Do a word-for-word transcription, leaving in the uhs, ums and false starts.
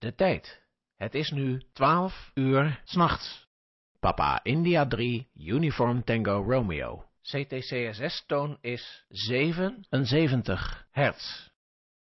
De tijd. Het is nu twaalf uur 's nachts. Papa India drie, Uniform Tango Romeo. C T C S S-toon is zevenenzeventig hertz.